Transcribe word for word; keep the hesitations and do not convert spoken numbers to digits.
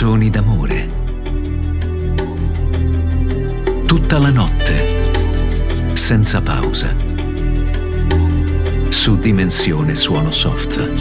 canzoni d'amore. Tutta la notte, senza pausa. Su Dimensione Suono Soft.